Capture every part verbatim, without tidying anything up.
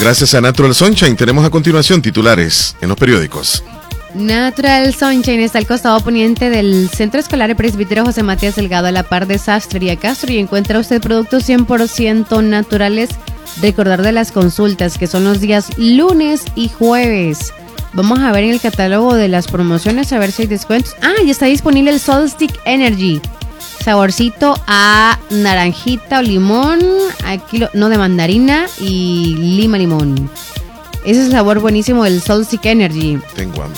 Gracias a Natural Sunshine. Tenemos a continuación titulares en los periódicos. Natural Sunshine está al costado poniente del Centro Escolar Presbítero José Matías Delgado, a la par de Sastrería Castro, y encuentra usted productos cien por ciento naturales. Recordar de las consultas, que son los días lunes y jueves. Vamos a ver en el catálogo de las promociones, a ver si hay descuentos. Ah, ya está disponible el Salt Stick Energy. Saborcito a naranjita o limón, a kilo, no, de mandarina y lima limón. Ese es el sabor buenísimo del Salt Stick Energy. Tengo hambre.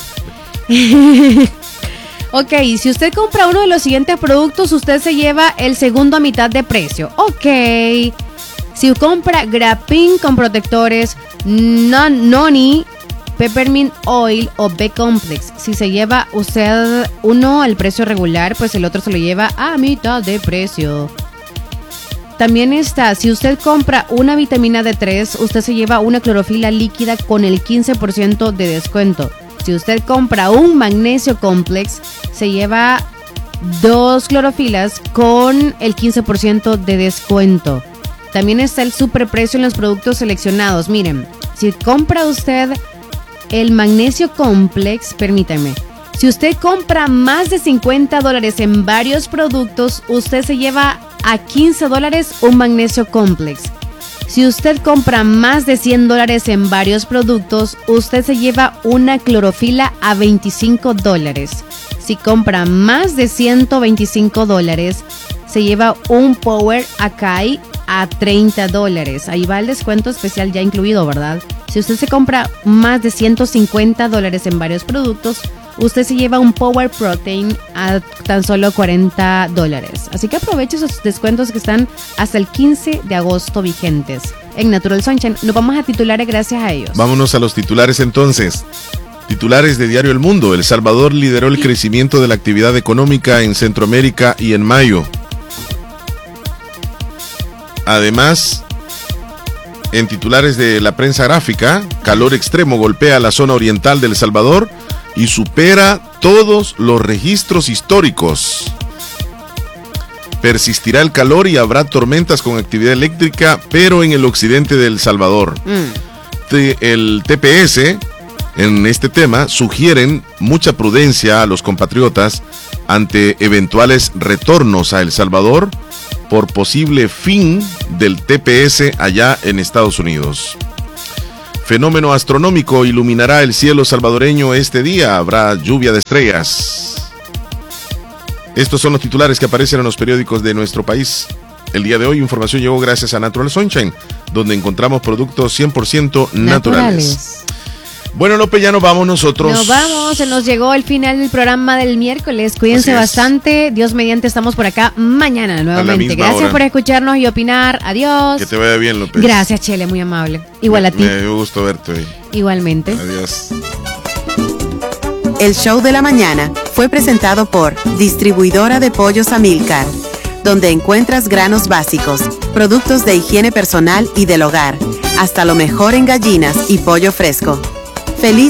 Ok, si usted compra uno de los siguientes productos, usted se lleva el segundo a mitad de precio. Ok. Si compra Grapin con protectores, non, Noni, Peppermint Oil o B-Complex, si se lleva usted uno al precio regular, pues el otro se lo lleva a mitad de precio. También está, si usted compra una vitamina D tres, usted se lleva una clorofila líquida con el quince por ciento de descuento. Si usted compra un magnesio complex, se lleva dos clorofilas con el quince por ciento de descuento. También está el superprecio en los productos seleccionados. Miren, si compra usted el magnesio complex, permítame, si usted compra más de cincuenta dólares en varios productos, usted se lleva a quince dólares un magnesio complex. Si usted compra más de cien dólares en varios productos, usted se lleva una clorofila a veinticinco dólares. Si compra más de ciento veinticinco dólares, se lleva un Power Acai a treinta dólares. Ahí va el descuento especial ya incluido, ¿verdad? Si usted se compra más de ciento cincuenta dólares en varios productos, usted se lleva un Power Protein a tan solo cuarenta dólares. Así que aproveche esos descuentos que están hasta el quince de agosto vigentes en Natural Sunshine. Nos vamos a titulares gracias a ellos. Vámonos a los titulares entonces. Titulares de Diario El Mundo. El Salvador lideró el crecimiento de la actividad económica en Centroamérica y en mayo. Además, en titulares de la prensa gráfica, calor extremo golpea la zona oriental de El Salvador y supera todos los registros históricos. Persistirá el calor y habrá tormentas con actividad eléctrica, pero en el occidente de El Salvador. Mm. El T P S, en este tema, sugieren mucha prudencia a los compatriotas ante eventuales retornos a El Salvador por posible fin del T P S allá en Estados Unidos. Fenómeno astronómico iluminará el cielo salvadoreño este día. Habrá lluvia de estrellas. Estos son los titulares que aparecen en los periódicos de nuestro país. El día de hoy, información llegó gracias a Natural Sunshine, donde encontramos productos cien por ciento naturales. naturales. Bueno, López, ya nos vamos nosotros. Nos vamos, se nos llegó el final del programa del miércoles. Cuídense bastante. Dios mediante, estamos por acá mañana nuevamente. Gracias hora. por escucharnos y opinar. Adiós. Que te vaya bien, López. Gracias, Chele, muy amable. Igual me, a ti. Me dio gusto verte hoy. Igualmente. Adiós. El show de la mañana fue presentado por Distribuidora de Pollos Amilcar, donde encuentras granos básicos, productos de higiene personal y del hogar, hasta lo mejor en gallinas y pollo fresco. Feliz